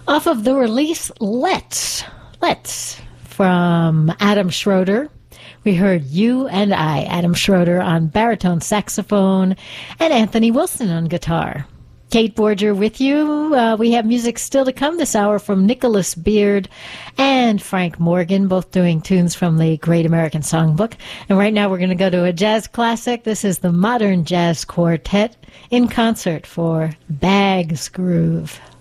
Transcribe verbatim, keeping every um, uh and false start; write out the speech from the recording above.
Off of the release Let's, Let's, from Adam Schroeder, we heard You and I, Adam Schroeder on baritone saxophone, and Anthony Wilson on guitar. Kate Borger with you. Uh, we have music still to come this hour from Nicholas Beard and Frank Morgan, both doing tunes from the Great American Songbook. And right now we're going to go to a jazz classic. This is the Modern Jazz Quartet in concert for Bag's Groove.